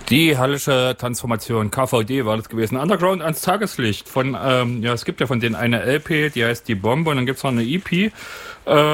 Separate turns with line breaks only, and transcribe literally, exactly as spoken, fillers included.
Die Hallische Transformation, K V D war das gewesen. Underground ans Tageslicht von, ähm, ja, es gibt ja von denen eine L P, die heißt Die Bombe und dann gibt's noch eine E P. Äh,